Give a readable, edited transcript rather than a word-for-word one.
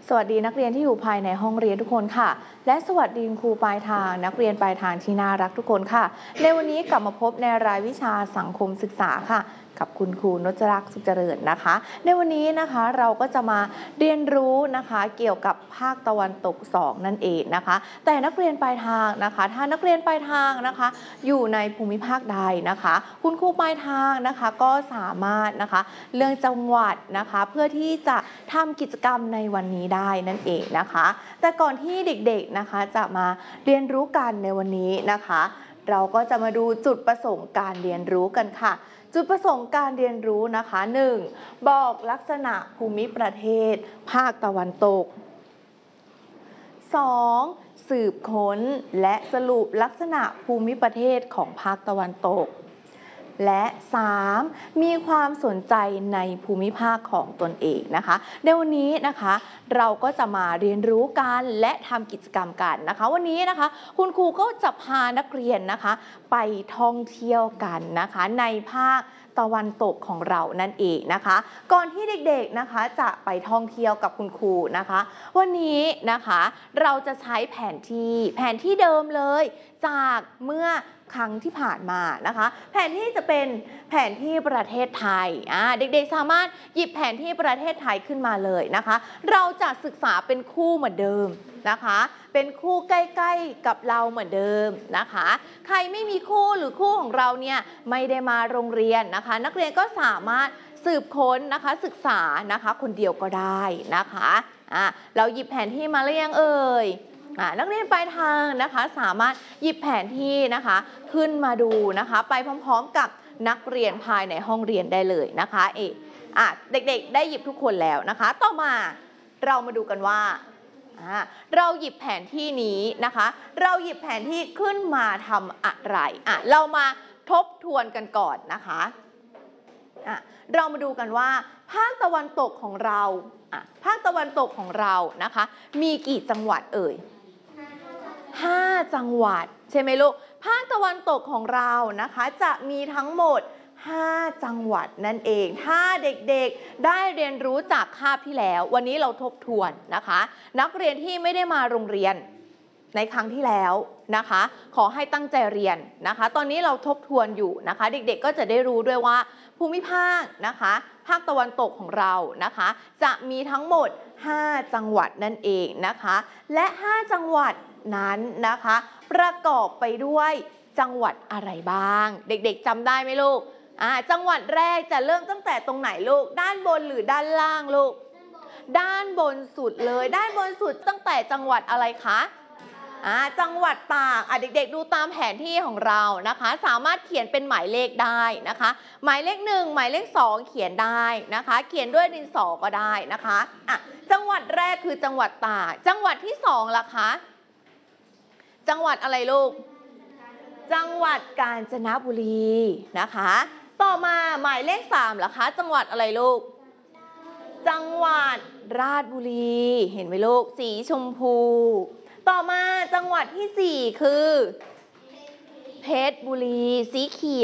สวัสดีนักเรียนที่อยู่ภายในห้องเรียนทุกคนค่ะและสวัสดีครูปลายทางนักเรียนปลายทางที่น่ารักทุกคนค่ะในวันนี้กลับมาพบในรายวิชาสังคมศึกษาค่ะกับคุณครูนจรักษ์สุขเจริญนะคะในวันนี้นะคะเราก็จะมาเรียนรู้นะคะเกี่ยวกับภาคตะวันตก2นั่นเองนะคะแต่นักเรียนปลายทางนะคะถ้านักเรียนปลายทางนะคะอยู่ในภูมิภาคใดนะคะคุณครูปลายทางนะคะก็สามารถนะคะเลือกจังหวัดนะคะเพื่อที่จะทำกิจกรรมในวันนี้ได้นั่นเองนะคะแต่ก่อนที่เด็กๆนะคะจะมาเรียนรู้กันในวันนี้นะคะเราก็จะมาดูจุดประสงค์การเรียนรู้กันค่ะจุดประสงค์การเรียนรู้นะคะ 1. บอกลักษณะภูมิประเทศภาคตะวันตก 2. สืบค้นและสรุปลักษณะภูมิประเทศของภาคตะวันตกและ 3. มีความสนใจในภูมิภาคของตนเองนะคะในวันนี้นะคะเราก็จะมาเรียนรู้กันและทำกิจกรรมกันนะคะวันนี้นะคะคุณครูก็จะพานักเรียนนะคะไปท่องเที่ยวกันนะคะในภาคตะวันตกของเรานั่นเองนะคะก่อนที่เด็กๆนะคะจะไปท่องเที่ยวกับคุณครูนะคะวันนี้นะคะเราจะใช้แผนที่เดิมเลยจากเมื่อครั้งที่ผ่านมานะคะแผนที่จะเป็นแผนที่ประเทศไทยเด็กๆสามารถหยิบแผนที่ประเทศไทยขึ้นมาเลยนะคะเราจะศึกษาเป็นคู่เหมือนเดิมนะคะเป็นคู่ใกล้ๆกับเราเหมือนเดิมนะคะใครไม่มีคู่หรือคู่ของเราเนี่ยไม่ได้มาโรงเรียนนะคะนักเรียนก็สามารถสืบค้นนะคะศึกษานะคะคนเดียวก็ได้นะคะเราหยิบแผนที่มาหรือยังเอ่ยนักเรียนปลายทางนะคะสามารถหยิบแผนที่นะคะขึ้นมาดูนะคะไปพร้อมๆกับนักเรียนภายในห้องเรียนได้เลยนะคะเด็กๆได้หยิบทุกคนแล้วนะคะต่อมาเรามาดูกันว่าเราหยิบแผนที่นี้นะคะเราหยิบแผนที่ขึ้นมาทำอะไรเรามาทบทวนกันก่อนนะคะเรามาดูกันว่าภาคตะวันตกของเราภาคตะวันตกของเรานะคะมีกี่จังหวัดเอ่ย5 จังหวัดใช่ไหมลูกภาคตะวันตกของเรานะคะจะมีทั้งหมด5 จังหวัดนั่นเองถ้าเด็กๆได้เรียนรู้จากคาบที่แล้ววันนี้เราทบทวนนะคะนักเรียนที่ไม่ได้มาโรงเรียนในครั้งที่แล้วนะคะขอให้ตั้งใจเรียนนะคะตอนนี้เราทบทวนอยู่นะคะเด็กๆก็จะได้รู้ด้วยว่าภูมิภาคนะคะภาคตะวันตกของเรานะคะจะมีทั้งหมด5 จังหวัดนั่นเองนะคะและ5 จังหวัดนั้นนะคะประกอบไปด้วยจังหวัดอะไรบ้างเด็กๆจำได้ไหมลูกจังหวัดแรกจะเริ่มตั้งแต่ตรงไหนลูกด้านบนหรือด้านล่างลูกด้านบนสุดเลยด้านบนสุดตั้งแต่จังหวัดอะไรคะจังหวัดตากเด็กๆดูตามแผนที่ของเรานะคะสามารถเขียนเป็นหมายเลขได้นะคะหมายเลข1หมายเลข2เขียนได้นะคะเขียนด้วยดินสอก็ได้นะคะจังหวัดแรกคือจังหวัดตากจังหวัดที่2ล่ะคะจังหวัดอะไรลูกจังหวัดกาญจนบุรีนะคะต่อมาหมายเลข3ล่ะคะจังหวัดอะไรลูกจังหวัดราชบุรีเห็นไหมลูกสีชมพูต่อมาจังหวัดที่4คือเพชรบุรีสีเขียว